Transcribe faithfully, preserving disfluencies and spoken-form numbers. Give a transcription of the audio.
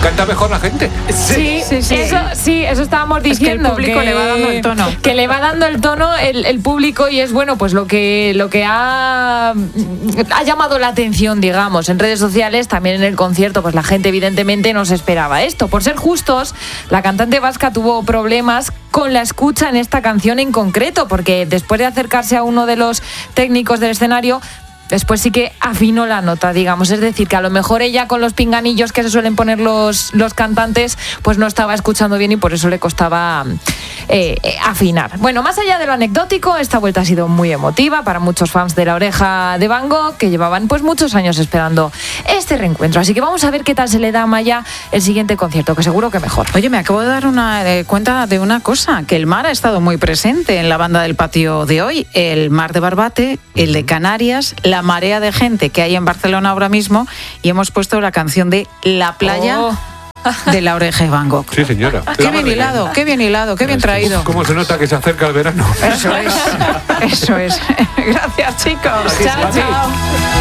canta mejor la gente. Sí, sí, sí. Eso, sí, eso estábamos diciendo. Es que el público que, le va dando el tono. Que le va dando el tono el, el público y es bueno, pues lo que, lo que ha, ha llamado la atención, digamos, en redes sociales, también en el concierto, pues la gente evidentemente no se esperaba esto. Por ser justos, la cantante vasca tuvo problemas con la escucha en esta canción en concreto, porque después de acercarse a uno de los técnicos del escenario, después sí que afinó la nota, digamos. Es decir, que a lo mejor ella con los pinganillos que se suelen poner los, los cantantes, pues no estaba escuchando bien y por eso le costaba eh, eh, afinar. Bueno, más allá de lo anecdótico, esta vuelta ha sido muy emotiva para muchos fans de La Oreja de Van Gogh, que llevaban pues muchos años esperando este reencuentro. Así que vamos a ver qué tal se le da a Amaya el siguiente concierto, que seguro que mejor. Oye, me acabo de dar una eh, cuenta de una cosa, que el mar ha estado muy presente en la banda del patio de hoy. El mar de Barbate, el de Canarias, la marea de gente que hay en Barcelona ahora mismo, y hemos puesto la canción de La Playa Oh. de La Oreja de Van Gogh. Sí, señora. Qué bien hilado, qué bien hilado, qué bien traído. ¿Cómo se nota que se acerca el verano? Eso es, eso es. Gracias, chicos. Chao, chao.